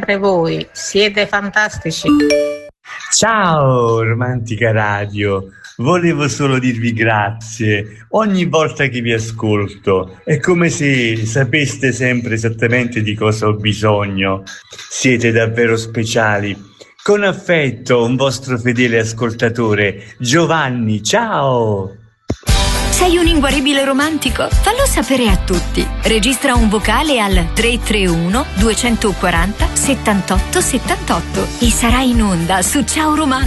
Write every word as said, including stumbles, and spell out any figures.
sempre voi, siete fantastici. Ciao Romantica Radio, volevo solo dirvi grazie. Ogni volta che vi ascolto è come se sapeste sempre esattamente di cosa ho bisogno. Siete davvero speciali. Con affetto, un vostro fedele ascoltatore, Giovanni. Ciao! Sei un inguaribile romantico? Fallo sapere a tutti. Registra un vocale al tre tre uno due quattro zero settantotto settantotto e sarai in onda su Ciao Romantico.